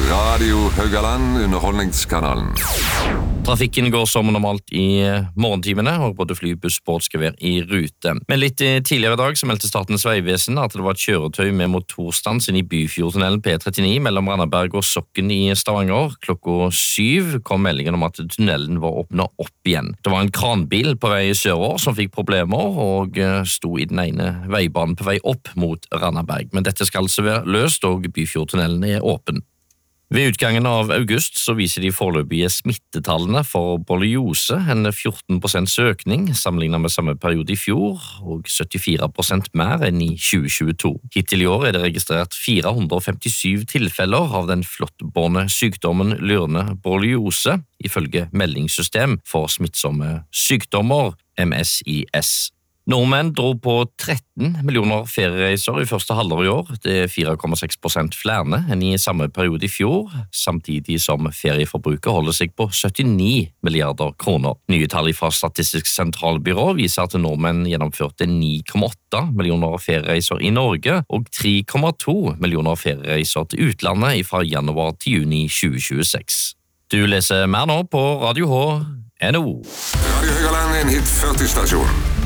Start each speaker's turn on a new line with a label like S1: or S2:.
S1: Radio Haugaland, underholdningskanalen.
S2: Trafikken går som normalt i morgentimene, og både fly, buss, båt skal være i rute. Men litt tidligere i dag så meldte Statens vegvesen at det var et kjøretøy med motorstans inn i Byfjordtunnelen P39 mellom Randaberg og Sokken i Stavanger. Klokka 7 kom meldingen om at tunnelen var åpnet opp igjen. Det var en kranbil på vei sørover som fikk problemer og sto i den ene veibanen på vei opp mot Randaberg. Men dette skal altså være løst, og Byfjordtunnelen er åpen. Ved utgangen av august så viser de foreløpige smittetallene for borreliose en 14% økning sammenlignet med samme periode i fjor, og 74% mer enn i 2022. Hittil i år er det registrert 457 tilfeller av den flåttbårne sykdommen lyrende borreliose, ifølge Meldingssystem for smittsomme sykdommer, MSIS. Nordmenn dro på 13 millioner feriereiser i første halvår i år. Det er 4,6% flere enn i samme periode i fjor, samtidig som ferieforbruket holder seg på 79 milliarder kroner. Nye tall fra Statistisk sentralbyrå viser at nordmenn gjennomførte 9,8 millioner feriereiser i Norge og 3,2 millioner feriereiser til utlandet fra januar til juni 2026. Du leser mer nå på Radio H.no.
S1: Radio Haugaland, en hit 40-stasjon.